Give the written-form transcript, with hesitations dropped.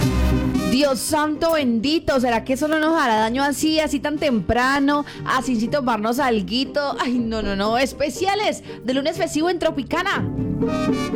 Dios santo bendito, ¿será que eso no nos hará daño así tan temprano? Así sin tomarnos alguito. Ay, no, especiales de lunes festivo en Tropicana.